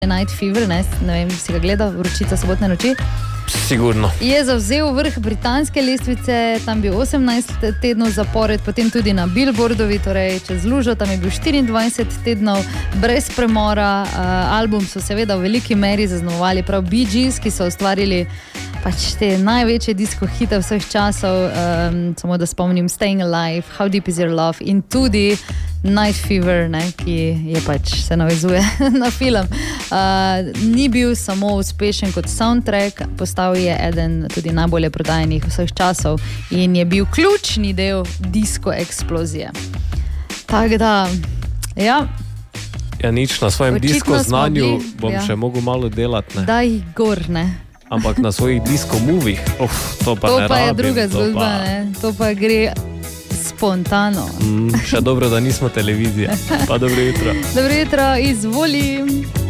Night Fever, ne vem, si ga gledal, Vročica sobotne noči. Sigurno. Je zavzel vrh britanske lestvice, tam bil 18 tednov zapored, potem tudi na Billboardovi, torej čez lužo, tam je bil 24 tednov brez premora. Album so seveda v veliki meri zaznamovali prav Bee Gees, ki so ustvarili pač te največje disko hite vseh časov, samo da spomnim Staying Alive, How Deep Is Your Love in tudi Night Fever, ne, ki je pač se navezuje na film. Ni bil samo uspešen kot soundtrack, postal je eden tudi najbolje prodajenih vseh časov in je bil ključni del disko eksplozije. Tako da, ja. Ja, nič, na svojem Očitno disko znanju bom ja. še mogel malo delati, ne. Daj gor, ne. Ampak na svojih disko-movih, to pa ne rabim. To pa je druga zgodba, ne. To pa gre spontano. Še dobro, da nismo televizija. Pa dobro jutro. Dobro jutro, izvolim.